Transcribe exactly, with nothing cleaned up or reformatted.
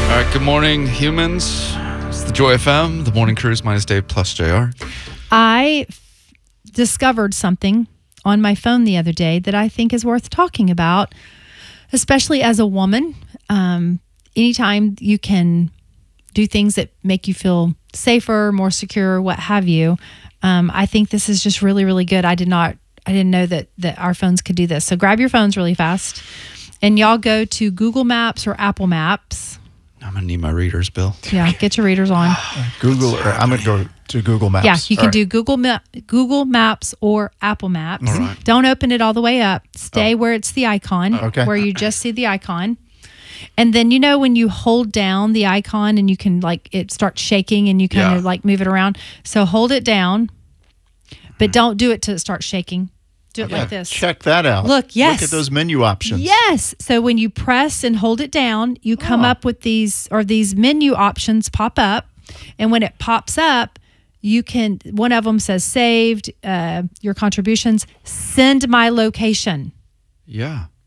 All right, good morning, humans. It's the Joy F M, the morning cruise, minus Dave plus J R. I f- discovered something on my phone the other day that I think is worth talking about, especially as a woman. Um, anytime you can do things that make you feel safer, more secure, what have you, um, I think this is just really, really good. I did not, I didn't know that that our phones could do this. So grab your phones really fast, and y'all go to Google Maps or Apple Maps. I'm going to need my readers, Bill. Yeah, get your readers on. Google, or I'm going to go to Google Maps. Yeah, you can All right. do Google Ma- Google Maps or Apple Maps. All right. Don't open it all the way up. Stay Oh. where it's the icon, Okay. where you just see the icon. And then, you know, when you hold down the icon and you can, like, it starts shaking and you kind Yeah. of, like, move it around. So hold it down, but don't do it till it starts shaking. Do it Yeah, like this. Check that out. Look, yes. Look at those menu options. Yes. So when you press and hold it down, you come Oh. up with these, or these menu options pop up. And when it pops up, you can, one of them says saved, uh, your contributions, send my location. Yeah.